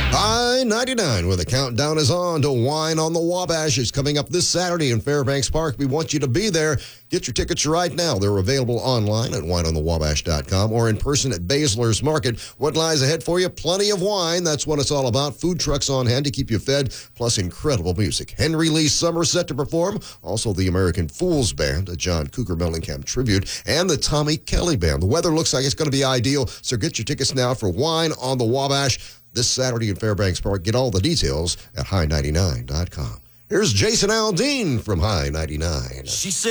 High 99, where the countdown is on to Wine on the Wabash. Is coming up this Saturday in Fairbanks Park. We want you to be there. Get your tickets right now. They're available online at wineonthewabash.com or in person at Basler's Market. What lies ahead for you? Plenty of wine. That's what it's all about. Food trucks on hand to keep you fed, plus incredible music. Henry Lee Somerset to perform. Also the American Fools Band, a John Cougar Mellencamp tribute, and the Tommy Kelly Band. The weather looks like it's going to be ideal, so get your tickets now for Wine on the Wabash this Saturday in Fairbanks Park. Get all the details at high99.com. Here's Jason Aldean from High 99. She said